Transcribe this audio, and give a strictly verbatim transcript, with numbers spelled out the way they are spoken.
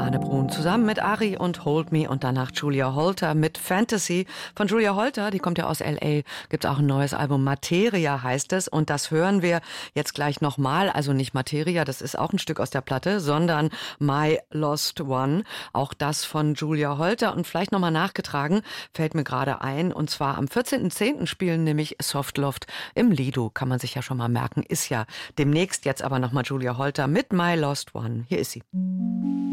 Arne Brun zusammen mit Ari und Hold Me und danach Julia Holter mit Fantasy. Von Julia Holter, die kommt ja aus L A, gibt es auch ein neues Album, Materia heißt es, und das hören wir jetzt gleich nochmal, also nicht Materia, das ist auch ein Stück aus der Platte, sondern My Lost One, auch das von Julia Holter, und vielleicht nochmal nachgetragen, fällt mir gerade ein, und zwar am vierzehnten zehnten spielen nämlich Softloft im Lido, kann man sich ja schon mal merken, ist ja demnächst. Jetzt aber nochmal Julia Holter mit My Lost One. Hier ist sie.